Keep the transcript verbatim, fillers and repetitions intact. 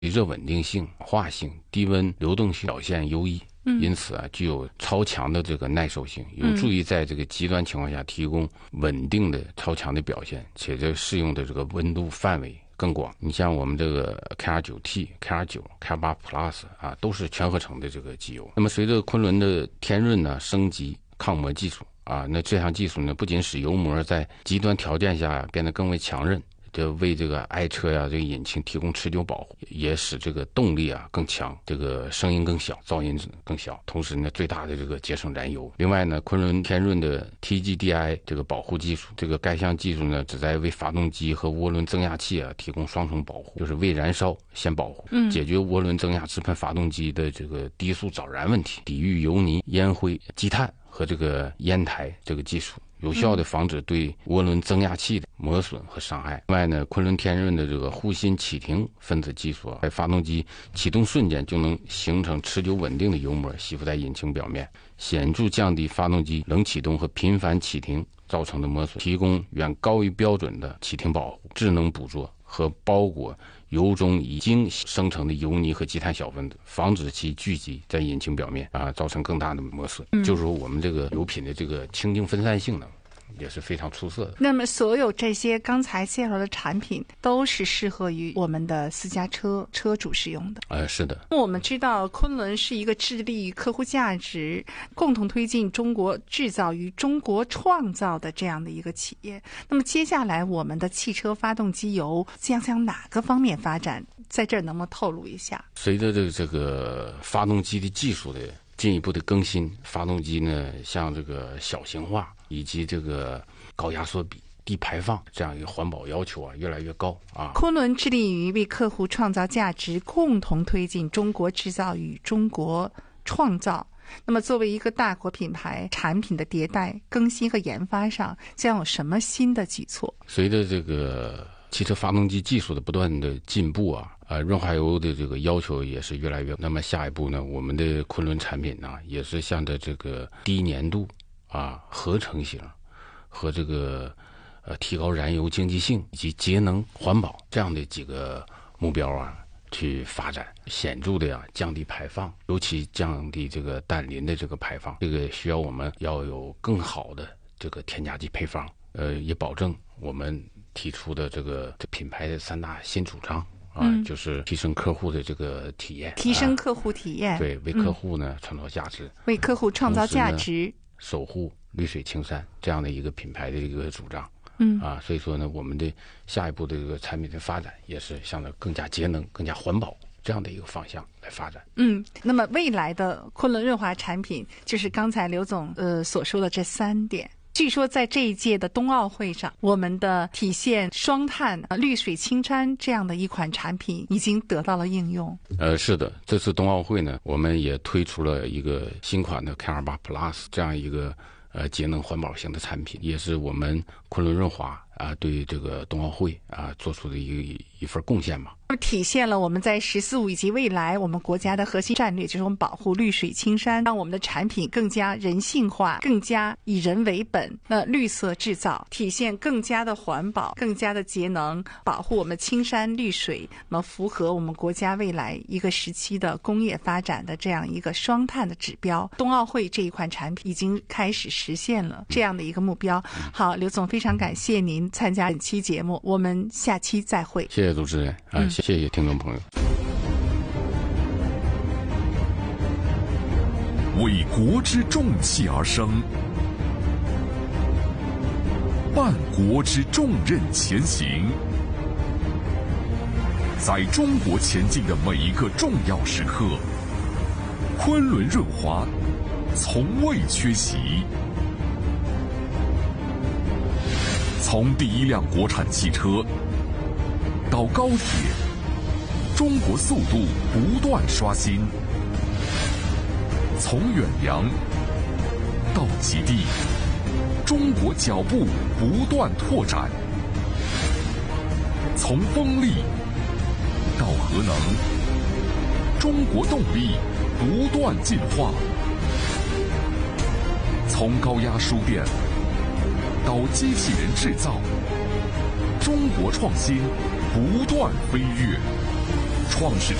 热稳定性、化性、低温流动性表现优异。因此啊，具有超强的这个耐受性，有助于在这个极端情况下提供稳定的超强的表现，且这适用的这个温度范围更广。你像我们这个 K R 九 T、K R 九、K R 八 Plus 啊，都是全合成的这个机油。那么随着昆仑的天润呢升级抗磨技术啊，那这项技术呢不仅使油膜在极端条件下变得更为强韧，就为这个爱车呀、这个引擎提供持久保护，也使这个动力啊更强，这个声音更小，噪音更小，同时呢最大的这个节省燃油。另外呢，昆仑天润的 T G D I 这个保护技术，这个该项技术呢旨在为发动机和涡轮增压器啊提供双重保护，就是未燃烧先保护，嗯，解决涡轮增压直喷发动机的这个低速早燃问题，抵御油泥、烟灰、积碳和这个烟台这个技术，有效的防止对涡轮增压器的磨损和伤害。另外呢，昆仑天润的这个护芯启停分子技术，在发动机启动瞬间就能形成持久稳定的油膜吸附在引擎表面，显著降低发动机冷启动和频繁启停造成的磨损，提供远高于标准的启停保护、智能捕捉和包裹油中已经生成的油泥和积碳小分子，防止其聚集在引擎表面啊，造成更大的磨损。嗯、就是说我们这个油品的这个清净分散性能也是非常出色的。 那么所有这些刚才介绍的产品都是适合于我们的私家车车主使用的。 呃，是的。 我们知道昆仑是一个致力于客户价值、共同推进中国制造与中国创造的这样的一个企业。那么接下来我们的汽车发动机油将向哪个方面发展？在这儿能不能透露一下？ 随着这个这个发动机的技术的进一步的更新，发动机呢像这个小型化以及这个高压缩比、低排放这样一个环保要求啊越来越高啊。 昆仑致力于为客户创造价值，共同推进中国制造与中国创造。那么作为一个大国品牌，产品的迭代、更新和研发上将有什么新的举措？ 随着这个汽车发动机技术的不断的进步啊，呃，润滑油的这个要求也是越来越。那么下一步呢，我们的昆仑产品呢，也是向着这个低粘度啊、合成型和这个呃提高燃油经济性以及节能环保这样的几个目标啊去发展，显著的呀降低排放，尤其降低这个氮磷的这个排放。这个需要我们要有更好的这个添加剂配方，呃，也保证我们提出的这个这品牌的三大新主张啊、嗯，就是提升客户的这个体验， 提升客户体验， 啊、对，为客户呢、嗯、创造价值， 为客户创造价值， 守护绿水青山这样的一个品牌的一个主张。 嗯啊，所以说呢，我们的下一步的这个产品的发展也是向着更加节能、更加环保这样的一个方向来发展。 嗯，那么未来的昆仑润滑产品，就是刚才刘总呃所说的这三点。据说在这一届的冬奥会上，我们的体现双碳、绿水青山这样的一款产品已经得到了应用。 呃，是的，这次冬奥会呢，我们也推出了一个新款的 K R 八 Plus 这样一个呃节能环保型的产品，也是我们昆仑润滑啊对这个冬奥会啊做出的一一份贡献嘛。 体现了我们在十四五以及未来我们国家的核心战略，就是我们保护绿水青山，让我们的产品更加人性化，更加以人为本，那绿色制造，体现更加的环保，更加的节能，保护我们青山绿水，那么符合我们国家未来一个时期的工业发展的这样一个双碳的指标。冬奥会这一款产品已经开始实现了这样的一个目标。好，刘总，非常感谢您参加本期节目，我们下期再会。 谢谢主持人啊、嗯，谢谢听众朋友。 为国之重器而生，伴国之重任前行，在中国前进的每一个重要时刻，昆仑润滑从未缺席。从第一辆国产汽车到高铁，中国速度不断刷新；从远洋到极地，中国脚步不断拓展；从风力到核能，中国动力不断进化；从高压输电到机器人制造，中国创新不断飞跃。 创始